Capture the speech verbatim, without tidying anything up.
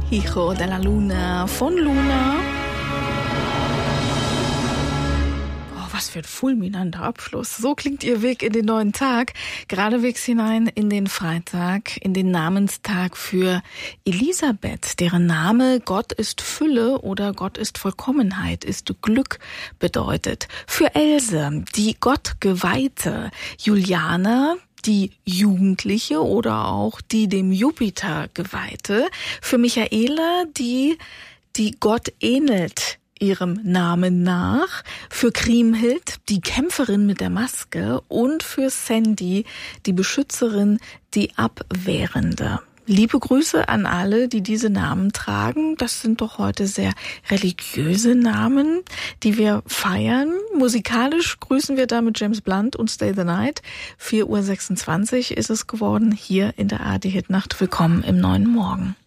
Hijo de la Luna von Luna. Oh, was für ein fulminanter Abschluss. So klingt ihr Weg in den neuen Tag. Geradewegs hinein in den Freitag, in den Namenstag für Elisabeth, deren Name Gott ist Fülle oder Gott ist Vollkommenheit, ist Glück bedeutet. Für Else, die Gottgeweihte. Juliana, die Jugendliche oder auch die dem Jupiter geweihte. Für Michaela, die, die Gott ähnelt ihrem Namen nach. Für Kriemhild, die Kämpferin mit der Maske. Und für Sandy, die Beschützerin, die Abwehrende. Liebe Grüße an alle, die diese Namen tragen. Das sind doch heute sehr religiöse Namen, die wir feiern. Musikalisch grüßen wir damit James Blunt und Stay the Night. vier Uhr sechsundzwanzig ist es geworden hier in der A R D Hitnacht. Willkommen im neuen Morgen.